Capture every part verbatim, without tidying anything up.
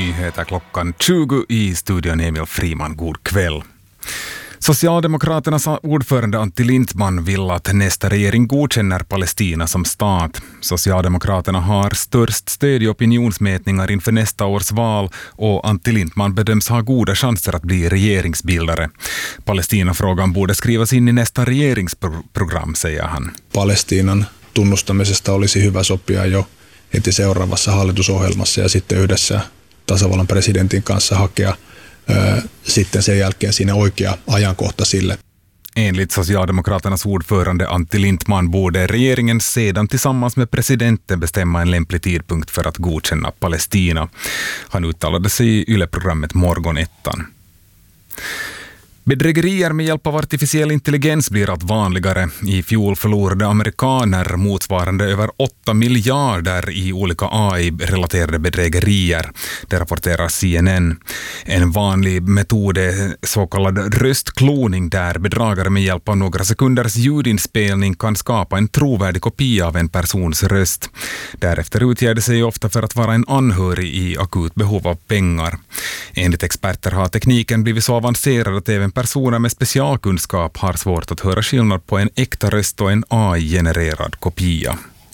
nyheter klockan tjugo i studion Emil Friman. God kväll. Socialdemokraternas ordförande Antti Lindtman vill att nästa regering godkänner Palestina som stat. Socialdemokraterna har störst stöd i opinionsmätningar inför nästa års val och Antti Lindtman bedöms ha goda chanser att bli regeringsbildare. Palestinafrågan borde skrivas in i nästa regeringsprogram, säger han. Palestiinan tunnustamisesta olisi hyvä sopia jo heti seuraavassa hallitusohjelmassa ja sitten yhdessä tasavallan presidentin kanssa hakea äh, sitten sen jälkeen siinä oikea ajankohta sille. Enligt Socialdemokraternas ordförande Antti Lindtman borde regeringen sedan tillsammans med presidenten bestämma en lämplig tidpunkt för att godkänna Palestina. Han uttalade sig i Yle-programmet Morgonettan. Bedrägerier med hjälp av artificiell intelligens blir allt vanligare. I fjol förlorade amerikaner motsvarande över åtta miljarder i olika A I-relaterade bedrägerier. Det rapporterar C N N. En vanlig metod är så kallad röstkloning där bedragare med hjälp av några sekunders ljudinspelning kan skapa en trovärdig kopia av en persons röst. Därefter utger det sig ofta för att vara en anhörig i akut behov av pengar. Enligt experter har tekniken blivit så avancerad att även personer med specialkunskap har svårt att höra skillnad på en äkta röst och en A I-genererad kopia.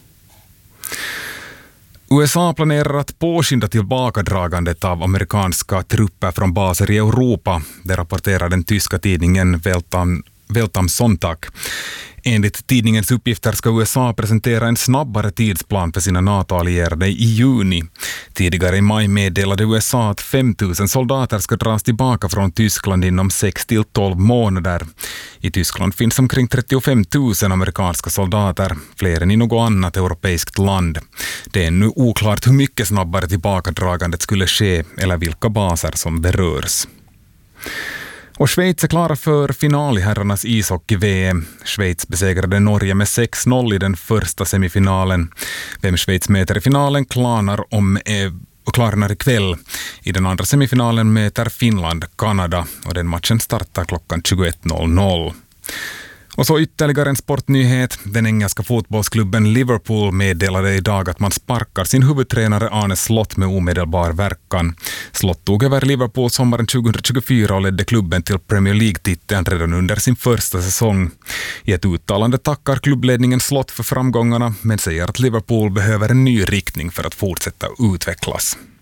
U S A planerar att påskynda tillbakadragandet av amerikanska trupper från baser i Europa. Det rapporterar den tyska tidningen Weltam, Welt am Sonntag. Enligt tidningens uppgifter ska U S A presentera en snabbare tidsplan för sina NATO-allierade i juni. Tidigare i maj meddelade U S A att fem tusen soldater ska dras tillbaka från Tyskland inom sex till tolv månader. I Tyskland finns omkring trettiofem tusen amerikanska soldater, fler än i något annat europeiskt land. Det är nu oklart hur mycket snabbare tillbakadragandet skulle ske eller vilka baser som berörs. Och Schweiz är klara för final i herrarnas ishockey-V M. Schweiz besegrade Norge med sex noll i den första semifinalen. Vem Schweiz möter i finalen klarnar om eh, klarnar ikväll. I den andra semifinalen möter Finland Kanada och den matchen startar klockan tjugoett noll noll. Och så ytterligare en sportnyhet. Den engelska fotbollsklubben Liverpool meddelade idag att man sparkar sin huvudtränare Arne Slot med omedelbar verkan. Slot tog över Liverpool sommaren tjugohundratjugofyra och ledde klubben till Premier League-titeln redan under sin första säsong. I ett uttalande tackar klubbledningen Slot för framgångarna men säger att Liverpool behöver en ny riktning för att fortsätta utvecklas.